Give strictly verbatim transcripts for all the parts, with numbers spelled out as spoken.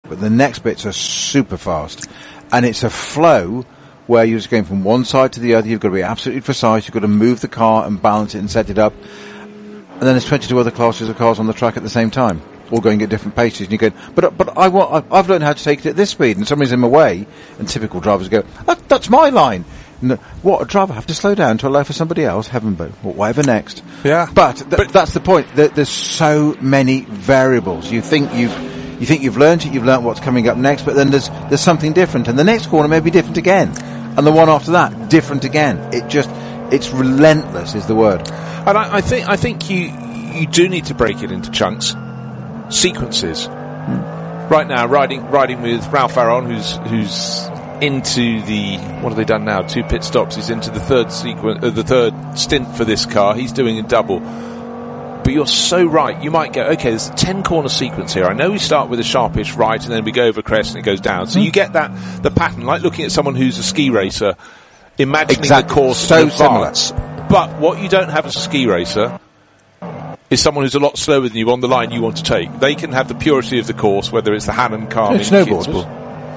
but the next bits are super fast. And it's a flow where you're just going from one side to the other. You've got to be absolutely precise. You've got to move the car and balance it and set it up. And then there's twenty-two other classes of cars on the track at the same time, all going at different paces. And you go, but but I want, I've learned how to take it at this speed. And somebody's in my way, and typical drivers go, that, that's my line. No, what, a driver have to slow down to allow for somebody else? Heaven, but whatever next. Yeah. But, th- but that's the point. There, there's so many variables. You think you've, you think you've learned it, you've learned what's coming up next, but then there's, there's something different. And the next corner may be different again. And the one after that, different again. It just, it's relentless is the word. And I, I think, I think you, you do need to break it into chunks. Sequences. Hmm. Right now, riding, riding with Ralph Aron, who's, who's, into the, what have they done now? Two pit stops. He's into the third sequence, uh, the third stint for this car. He's doing a double. But you're so right. You might go, okay, there's a ten corner sequence here. I know we start with a sharpish right and then we go over crest and it goes down. So you get that, the pattern, like looking at someone who's a ski racer, imagining exactly. the course so in advance. Similar. But what you don't have as a ski racer is someone who's a lot slower than you on the line you want to take. They can have the purity of the course, whether it's the Hannon car in Kitzbühel.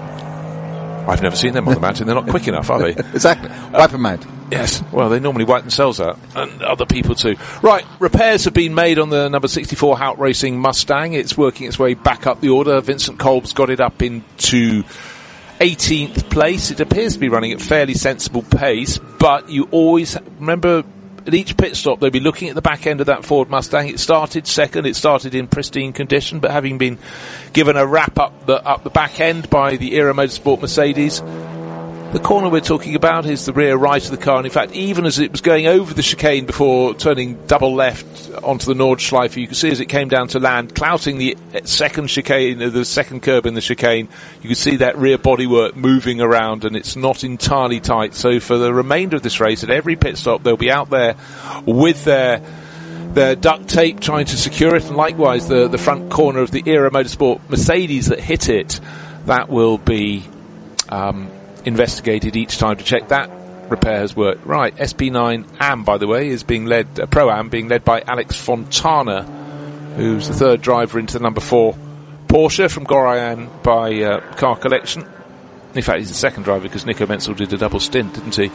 I've never seen them on the mountain. They're not quick enough, are they? Exactly. Wipe them out. Yes. Well, they normally wipe themselves out. And other people too. Right. Repairs have been made on the number sixty-four Hout Racing Mustang. It's working its way back up the order. Vincent Kolb's got it up into eighteenth place. It appears to be running at fairly sensible pace, but you always remember at each pit stop they'll be looking at the back end of that Ford Mustang. It started second, it started in pristine condition, but having been given a wrap up the up the back end by the Era Motorsport Mercedes, the corner we're talking about is the rear right of the car, and in fact even as it was going over the chicane before turning double left onto the Nordschleife, you could see as it came down to land, clouting the second chicane, the second curb in the chicane, you could see that rear bodywork moving around, and it's not entirely tight. So for the remainder of this race, at every pit stop they'll be out there with their their duct tape trying to secure it, and likewise the, the front corner of the Era Motorsport Mercedes that hit it, that will be um, investigated each time to check that repair has worked. Right, S P nine A M, by the way, is being led, uh, Pro-Am, being led by Alex Fontana, who's the third driver into the number four Porsche from Goroyan by uh, Car Collection. In fact, he's the second driver because Nico Menzel did a double stint, didn't he?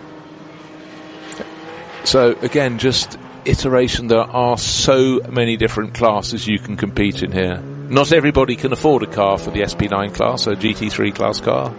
So, again, just iteration. There are so many different classes you can compete in here. Not everybody can afford a car for the S P nine class, a G T three class car.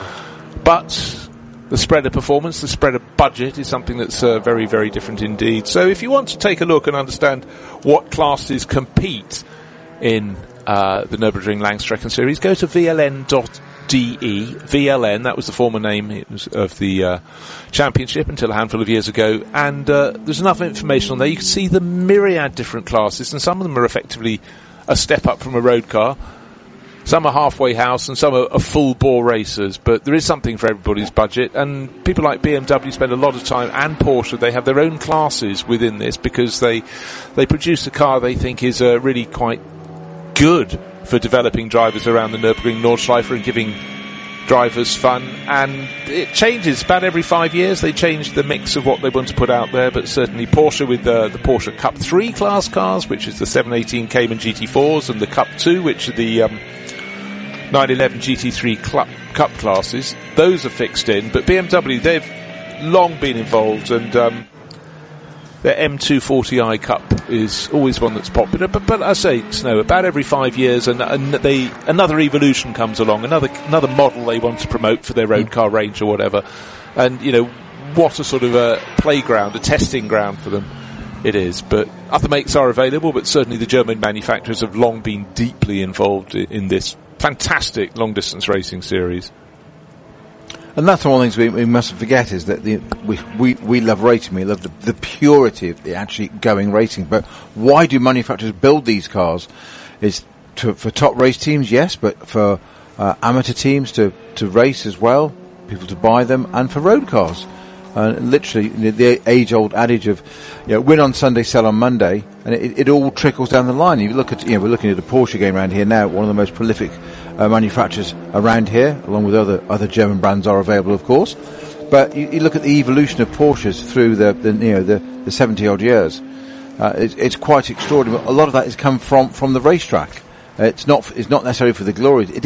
But the spread of performance, the spread of budget is something that's uh, very, very different indeed. So if you want to take a look and understand what classes compete in uh, the Nürburgring Langstrecken Series, go to V L N dot D E. V L N, that was the former name it was of the uh, championship until a handful of years ago. And uh, there's enough information on there. You can see the myriad different classes, and some of them are effectively a step up from a road car. Some are halfway house and some are, are full-bore racers, but there is something for everybody's budget, and people like B M W spend a lot of time, and Porsche, they have their own classes within this because they they produce a car they think is uh, really quite good for developing drivers around the Nürburgring Nordschleife and giving drivers fun, and it changes about every five years. They change the mix of what they want to put out there, but certainly Porsche with uh, the Porsche Cup three class cars, which is the seven eighteen Cayman G T fours, and the Cup two, which are the um, nine eleven G T three Cup, Cup classes. Those are fixed in, but B M W, they've long been involved, and um, their M two forty i Cup is always one that's popular. But, but I say, Snow, about every five years, and, and they another evolution comes along, another another model they want to promote for their road car range or whatever. And you know, what a sort of a playground, a testing ground for them it is. But other makes are available, but certainly the German manufacturers have long been deeply involved in, in this fantastic long-distance racing series. And that's one of the things we, we mustn't forget is that the, we, we, we love racing, we love the, the purity of the actually going racing. But why do manufacturers build these cars? Is to, for top race teams, yes, but for uh, amateur teams to, to race as well, people to buy them, and for road cars. And uh, literally, the, the age-old adage of, you know, win on Sunday, sell on Monday, and it, it all trickles down the line. You look at, you know, we're looking at the Porsche game around here now, one of the most prolific uh, manufacturers around here, along with other other German brands are available, of course. But you, you look at the evolution of Porsches through the, the you know the, the seventy odd years. Uh, it, it's quite extraordinary. A lot of that has come from from the racetrack. It's not it's not necessarily for the glory. It